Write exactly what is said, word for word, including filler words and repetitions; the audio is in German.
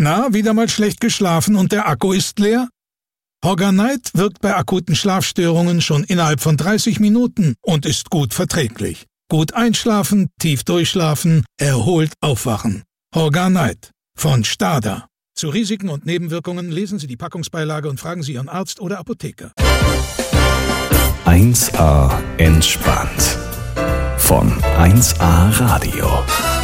Na, wieder mal schlecht geschlafen und der Akku ist leer? Horganite wirkt bei akuten Schlafstörungen schon innerhalb von dreißig Minuten und ist gut verträglich. Gut einschlafen, tief durchschlafen, erholt aufwachen. Horganite von Stada. Zu Risiken und Nebenwirkungen lesen Sie die Packungsbeilage und fragen Sie Ihren Arzt oder Apotheker. eins A entspannt von eins A Radio.